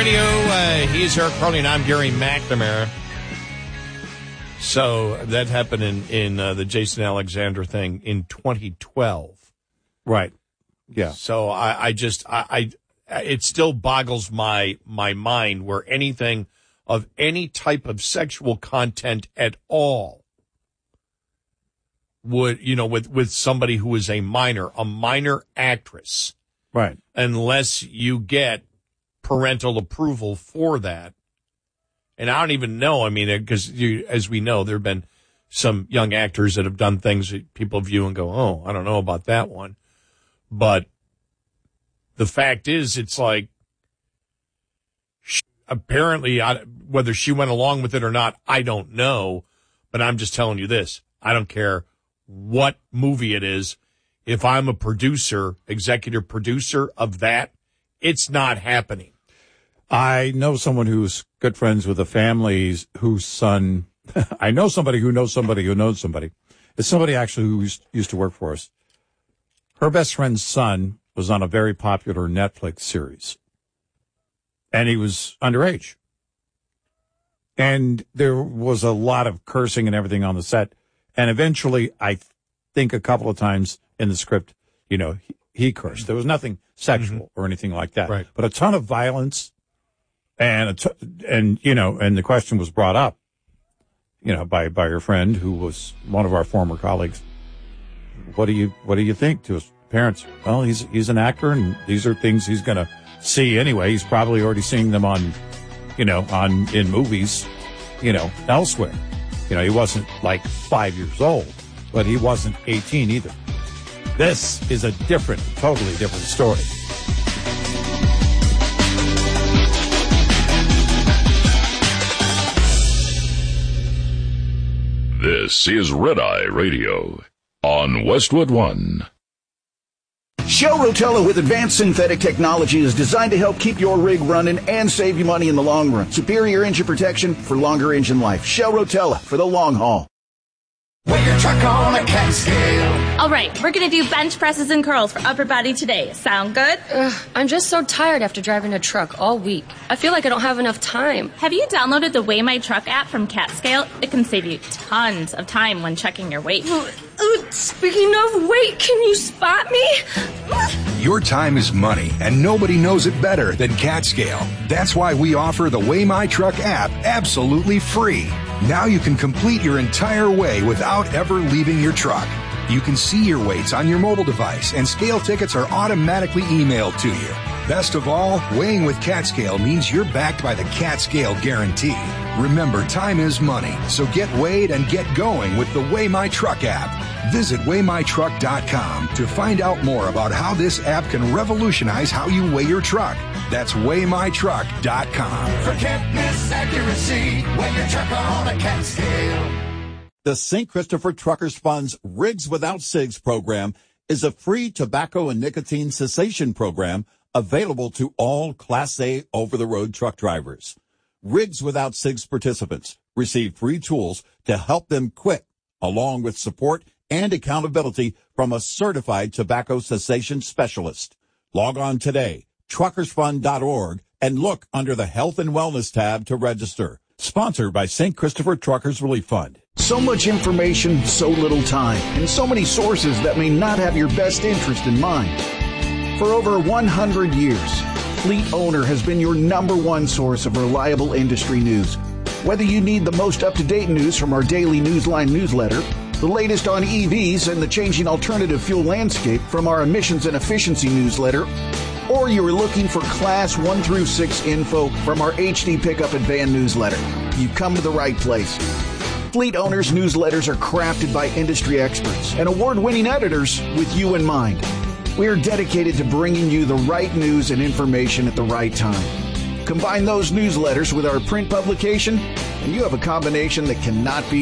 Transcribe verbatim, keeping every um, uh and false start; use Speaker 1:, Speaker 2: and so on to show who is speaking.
Speaker 1: Radio. Uh, he's Eric Crowley, and I'm Gary McNamara. So that happened in, in uh, the Jason Alexander thing in twenty twelve.
Speaker 2: Right. Yeah.
Speaker 1: So I, I just, I, I, it still boggles my, my mind where anything of any type of sexual content at all would, you know, with, with somebody who is a minor, a minor actress.
Speaker 2: Right.
Speaker 1: Unless you get parental approval for that. And I don't even know, I mean, because as we know, there have been some young actors that have done things that people view and go, oh, I don't know about that one. But the fact is, it's like, she, apparently, I, whether she went along with it or not, I don't know. But I'm just telling you this. I don't care what movie it is. If I'm a producer, executive producer of that, it's not happening.
Speaker 2: I know someone who's good friends with the families whose son, I know somebody who knows somebody who knows somebody. It's somebody actually who used, used to work for us. Her best friend's son was on a very popular Netflix series, and he was underage. And there was a lot of cursing and everything on the set. And eventually, I think a couple of times in the script, you know, he, he cursed. There was nothing sexual mm-hmm. or anything like that.
Speaker 1: Right.
Speaker 2: But a ton of violence. And, a t- and, you know, and the question was brought up, you know, by, by your friend who was one of our former colleagues. What do you, what do you think to his parents? Well, he's, he's an actor and these are things he's going to see anyway. He's probably already seeing them on, you know, on, in movies, you know, elsewhere. You know, he wasn't like five years old, but he wasn't eighteen either. This is a different, totally different story.
Speaker 3: This is Red Eye Radio on Westwood One.
Speaker 4: Shell Rotella with advanced synthetic technology is designed to help keep your rig running and save you money in the long run. Superior engine protection for longer engine life. Shell Rotella for the long haul.
Speaker 5: Weigh your truck on a cat scale.
Speaker 6: All right, we're going to do bench presses and curls for upper body today. Sound good?
Speaker 7: Ugh, I'm just so tired after driving a truck all week. I feel like I don't have enough time.
Speaker 6: Have you downloaded the Weigh My Truck app from CatScale? It can save you tons of time when checking your weight.
Speaker 7: Uh, uh, speaking of weight, can you spot me?
Speaker 8: Your time is money, and nobody knows it better than CatScale. That's why we offer the Weigh My Truck app absolutely free. Now you can complete your entire weigh without ever leaving your truck. You can see your weights on your mobile device, and scale tickets are automatically emailed to you. Best of all, weighing with CatScale means you're backed by the CatScale Guarantee. Remember, time is money, so get weighed and get going with the Weigh My Truck app. Visit weigh my truck dot com to find out more about how this app can revolutionize how you weigh your truck. That's weigh my truck dot com.
Speaker 5: Forget miss accuracy. Weigh your truck on a cat scale.
Speaker 9: The Saint Christopher Truckers Fund's Rigs Without Cigs program is a free tobacco and nicotine cessation program available to all Class A over-the-road truck drivers. Rigs Without Cigs participants receive free tools to help them quit, along with support and accountability from a certified tobacco cessation specialist. Log on today, truckers fund dot org, and look under the Health and Wellness tab to register. Sponsored by Saint Christopher Truckers Relief Fund.
Speaker 4: So much information, so little time, and so many sources that may not have your best interest in mind. For over one hundred years, Fleet Owner has been your number one source of reliable industry news. Whether you need the most up-to-date news from our daily Newsline newsletter, the latest on E Vs and the changing alternative fuel landscape from our emissions and efficiency newsletter, or you're looking for Class one through six info from our H D Pickup and Van newsletter, you've come to the right place. Fleet Owners newsletters are crafted by industry experts and award-winning editors with you in mind. We are dedicated to bringing you the right news and information at the right time. Combine those newsletters with our print publication, and you have a combination that cannot be